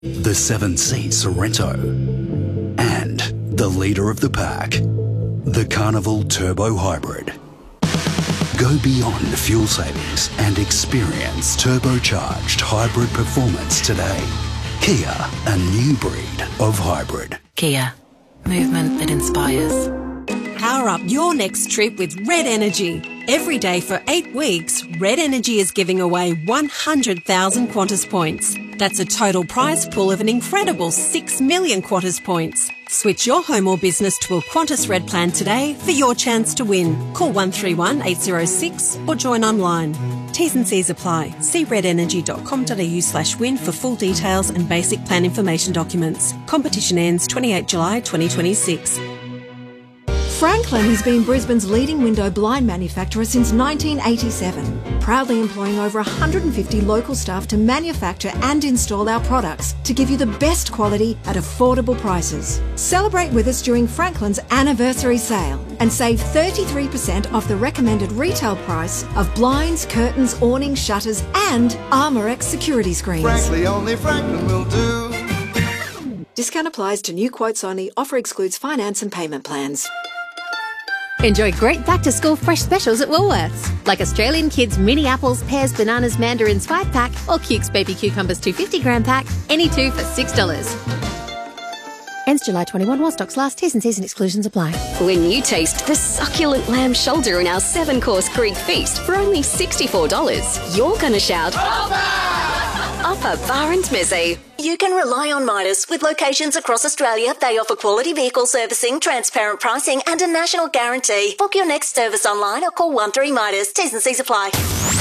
the 7-seat Sorrento, and the leader of the pack, the Carnival Turbo Hybrid. Go beyond fuel savings and experience turbocharged hybrid performance today. Kia, a new breed of hybrid. Kia, movement that inspires. Power up your next trip with Red Energy. Every day for 8 weeks, Red Energy is giving away 100,000 Qantas points. That's a total prize pool of an incredible 6 million Qantas points. Switch your home or business to a Qantas Red plan today for your chance to win. Call 131 806 or join online. T's and C's apply. See redenergy.com.au/win for full details and basic plan information documents. Competition ends 28 July 2026. Franklin has been Brisbane's leading window blind manufacturer since 1987, proudly employing over 150 local staff to manufacture and install our products to give you the best quality at affordable prices. Celebrate with us during Franklin's anniversary sale and save 33% off the recommended retail price of blinds, curtains, awnings, shutters and Armorex security screens. Frankly, only Franklin will do. Discount applies to new quotes only. Offer excludes finance and payment plans. Enjoy great back-to-school fresh specials at Woolworths, like Australian Kids mini apples, pears, bananas, mandarins 5-pack or Cukes baby cucumbers 250-gram pack, any two for $6. Ends July 21 while stocks last. T's and C's and exclusions apply. When you taste the succulent lamb shoulder in our 7-course Greek feast for only $64, you're going to shout, Offer bar and mezze. You can rely on Midas. With locations across Australia, they offer quality vehicle servicing, transparent pricing and a national guarantee. Book your next service online or call 13-MIDAS. T's and C's apply.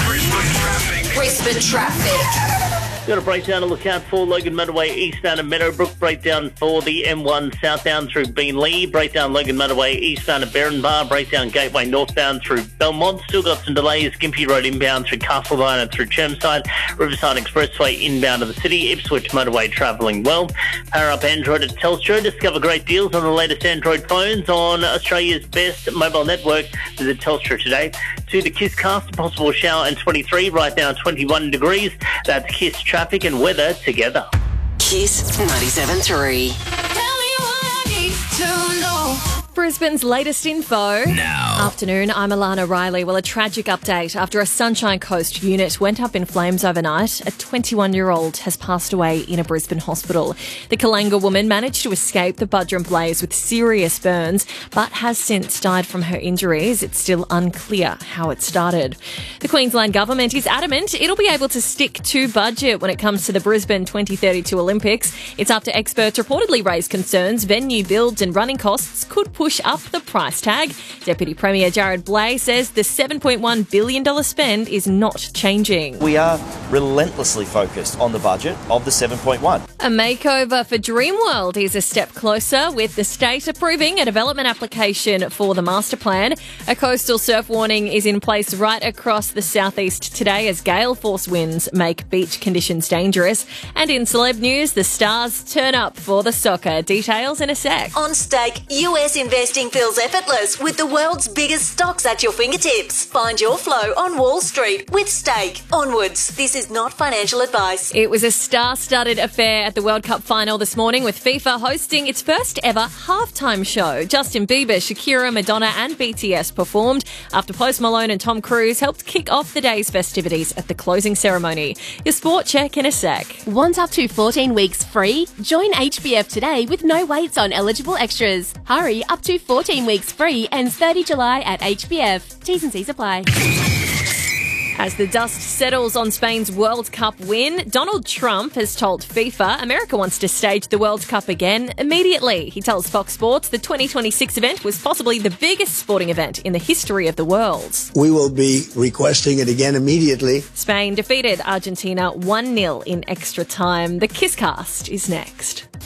Brisbane traffic. Got a breakdown to look out for Logan Motorway eastbound of Meadowbrook, breakdown for the M1 southbound through Beenleigh, breakdown Logan Motorway eastbound of Berrinbar, breakdown Gateway northbound through Belmont. Still got some delays, Gympie Road inbound through Castlevine and through Chermside, Riverside Expressway inbound of the city, Ipswich Motorway travelling well. Power up Android at Telstra. Discover great deals on the latest Android phones on Australia's best mobile network. Visit Telstra today. To the KISS-cast, a possible shower and 23, right now 21 degrees. That's KISS traffic and weather together. KISS 97.3. Brisbane's latest info. Now. Afternoon, I'm Alana Riley. Well, a tragic update. After a Sunshine Coast unit went up in flames overnight, a 21-year-old has passed away in a Brisbane hospital. The Kalanga woman managed to escape the Budrum blaze with serious burns, but has since died from her injuries. It's still unclear how it started. The Queensland government is adamant it'll be able to stick to budget when it comes to the Brisbane 2032 Olympics. It's after experts reportedly raised concerns venue builds and running costs could push up the price tag. Deputy Premier Jared Blay says the $7.1 billion spend is not changing. We are relentlessly focused on the budget of the 7.1. A makeover for Dreamworld is a step closer, with the state approving a development application for the master plan. A coastal surf warning is in place right across the southeast today as gale force winds make beach conditions dangerous. And in celeb news, the stars turn up for the soccer. Details in a sec. On Stake, US investing feels effortless with the world's biggest stocks at your fingertips. Find your flow on Wall Street with Stake. Onwards. This is not financial advice. It was a star-studded affair at the World Cup final this morning, with FIFA hosting its first ever halftime show. Justin Bieber, Shakira, Madonna and BTS performed after Post Malone and Tom Cruise helped kick off the day's festivities at the closing ceremony. Your sport check in a sec. Want up to 14 weeks free? Join HBF today with no waits on eligible extras. Hurry, up to 14 weeks free, ends 30 July at HBF. T's and C's apply. As the dust settles on Spain's World Cup win, Donald Trump has told FIFA America wants to stage the World Cup again immediately. He tells Fox Sports the 2026 event was possibly the biggest sporting event in the history of the world. We will be requesting it again immediately. Spain defeated Argentina 1-0 in extra time. The KISS-cast is next.